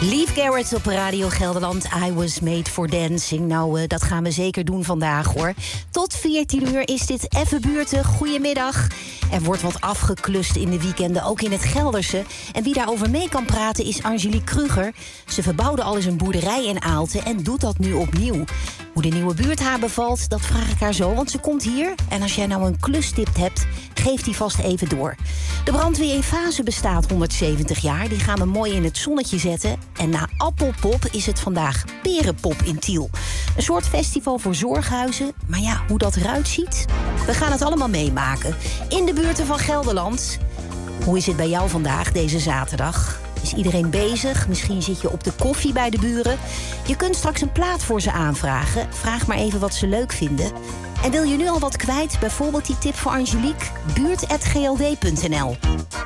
Leif Garrett op Radio Gelderland. I was made for dancing. Nou, dat gaan we zeker doen vandaag, hoor. Tot 14 uur is dit Even Buurten. Goedemiddag. Er wordt wat afgeklust in de weekenden, ook in het Gelderse. En wie daarover mee kan praten is Angelique Kruger. Ze verbouwde al eens een boerderij in Aalten en doet dat nu opnieuw. Hoe de nieuwe buurt haar bevalt, dat vraag ik haar zo, want ze komt hier. En als jij nou een klustip hebt, geef die vast even door. De brandweer in Vaassen bestaat 170 jaar. Die gaan we mooi in het zonnetje zetten. En na Appelpop is het vandaag Perenpop in Tiel. Een soort festival voor zorghuizen. Maar ja, hoe dat eruit ziet? We gaan het allemaal meemaken. In de buurten van Gelderland. Hoe is het bij jou vandaag, deze zaterdag? Is iedereen bezig? Misschien zit je op de koffie bij de buren. Je kunt straks een plaat voor ze aanvragen. Vraag maar even wat ze leuk vinden. En wil je nu al wat kwijt? Bijvoorbeeld die tip voor Angelique? buurt@gld.nl.